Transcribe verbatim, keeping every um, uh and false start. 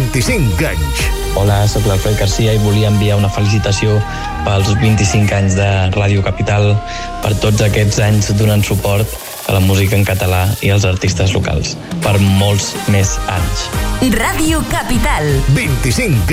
vint-i-cinc anys. Hola, sóc l'Alfred Garcia i volia enviar una felicitació pels vint-i-cinc anys de Ràdio Capital, per tots aquests anys donant suport a la música en català i als artistes locals, per molts més anys. Ràdio Capital. vint-i-cinc